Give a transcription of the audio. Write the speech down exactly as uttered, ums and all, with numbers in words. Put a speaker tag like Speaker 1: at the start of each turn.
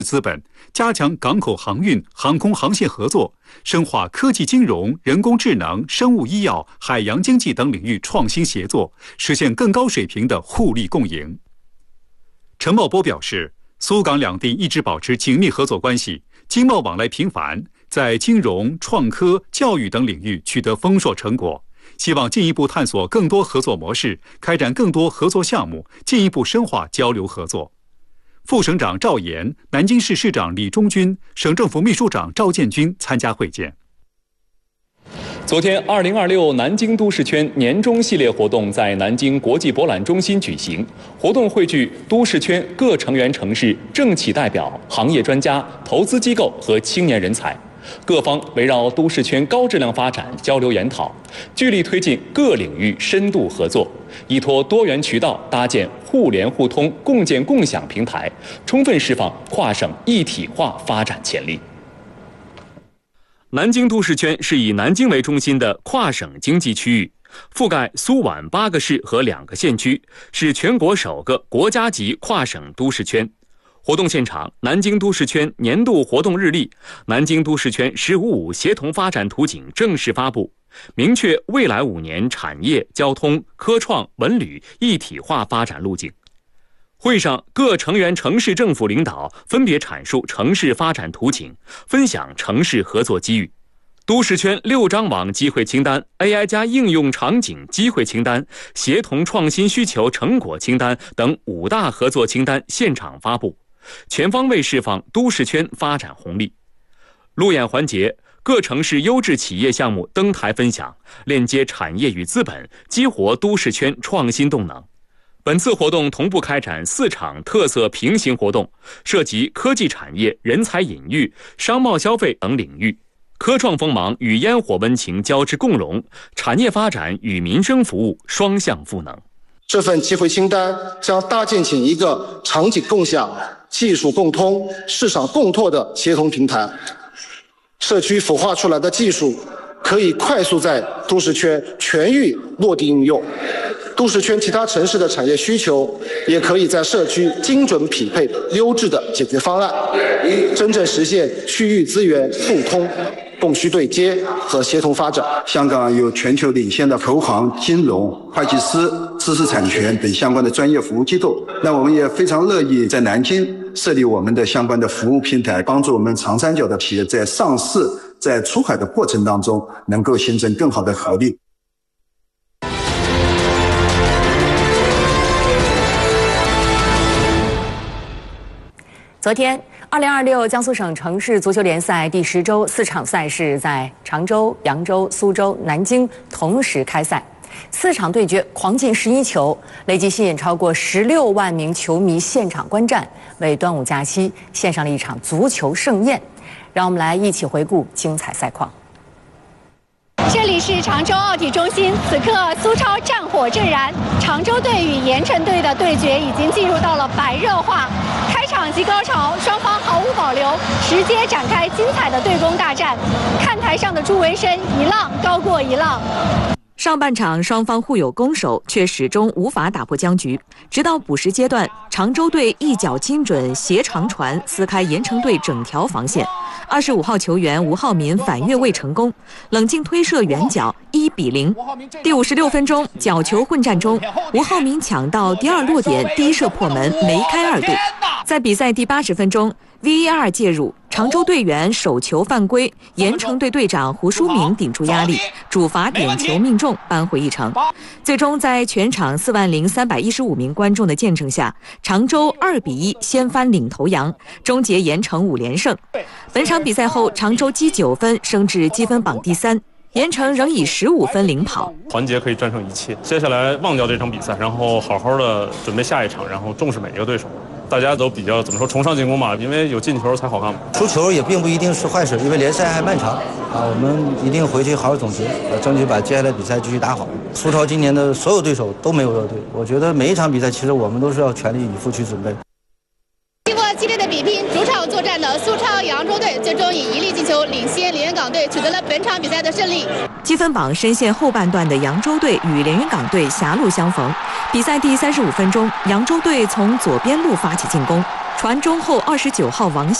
Speaker 1: 资本，加强港口航运、航空航线合作，深化科技金融、人工智能、生物医药、海洋经济等领域创新协作，实现更高水平的互利共赢。陈茂波表示，苏港两地一直保持紧密合作关系，经贸往来频繁，在金融、创科、教育等领域取得丰硕成果，希望进一步探索更多合作模式，开展更多合作项目，进一步深化交流合作。副省长赵岩、南京市市长李忠军、省政府秘书长赵建军参加会见。
Speaker 2: 昨天，二零二六南京都市圈年终系列活动在南京国际博览中心举行。活动汇聚都市圈各成员城市政企代表、行业专家、投资机构和青年人才，各方围绕都市圈高质量发展交流研讨，聚力推进各领域深度合作，依托多元渠道搭建互联互通、共建共享平台，充分释放跨省一体化发展潜力。南京都市圈是以南京为中心的跨省经济区域，覆盖苏皖八个市和两个县区，是全国首个国家级跨省都市圈。活动现场，南京都市圈年度活动日历、南京都市圈“十五五”协同发展图景正式发布，明确未来五年产业、交通、科创、文旅一体化发展路径。会上，各成员城市政府领导分别阐述城市发展图景，分享城市合作机遇。都市圈六张网机会清单、A I 加应用场景机会清单、协同创新需求成果清单等五大合作清单现场发布，全方位释放都市圈发展红利。路演环节，各城市优质企业项目登台分享，链接产业与资本，激活都市圈创新动能。本次活动同步开展四场特色平行活动，涉及科技产业、人才引育、商贸消费等领域。科创锋芒与烟火温情交织共融，产业发展与民生服务双向赋能。
Speaker 3: 这份机会清单将搭建起一个场景共享、技术共通、市场共拓的协同平台。社区孵化出来的技术可以快速在都市圈全域落地应用，都市圈其他城市的产业需求也可以在社区精准匹配优质的解决方案，真正实现区域资源互通、供需对接和协同发展。
Speaker 4: 香港有全球领先的投行、金融、会计师、知识产权等相关的专业服务机构，那我们也非常乐意在南京设立我们的相关的服务平台，帮助我们长三角的企业在上市、在出海的过程当中能够形成更好的合力。
Speaker 5: 昨天，二零二六江苏省城市足球联赛第十周四场赛事在常州、扬州、苏州、南京同时开赛，四场对决狂进十一球，累计吸引超过十六万名球迷现场观战，为端午假期献上了一场足球盛宴。让我们来一起回顾精彩赛况。
Speaker 6: 这里是常州奥体中心，此刻苏超战火正燃，常州队与盐城队的对决已经进入到了白热化。开场即高潮，双方毫无保留，直接展开精彩的对攻大战。看台上的朱维生一浪高过一浪。
Speaker 5: 上半场双方互有攻守，却始终无法打破僵局。直到补时阶段，常州队一脚精准斜长传撕开盐城队整条防线。二十五号球员吴浩民反越位成功，冷静推射远角，一比零。第五十六分钟，角球混战中，吴浩民抢到第二落点，低射破门，梅开二度。在比赛第八十分钟 ，V A R 介入，常州队员手球犯规，盐城队队长胡书敏顶住压力，主罚点球命中，扳回一城。最终在全场四万零三百一十五名观众的见证下，常州二比一掀翻领头羊，终结盐城五连胜。本场比赛后，常州积九分，升至积分榜第三。盐城仍以十五分领跑。
Speaker 7: 团结可以战胜一切，接下来忘掉这场比赛，然后好好的准备下一场，然后重视每一个对手。大家都比较怎么说，崇尚进攻嘛，因为有进球才好看嘛。
Speaker 8: 输球也并不一定是坏事，因为联赛还漫长啊，我们一定回去好好总结，争取把接下来比赛继续打好。苏超今年的所有对手都没有弱队，我觉得每一场比赛其实我们都是要全力以赴去准备。
Speaker 6: 经过激烈的比拼，主场作战的苏超扬州队最终以一粒进球领先连云港队，取得了本场比赛的胜利。
Speaker 5: 积分榜深陷后半段的扬州队与连云港队狭路相逢。比赛第三十五分钟，扬州队从左边路发起进攻， 传中后二十九号王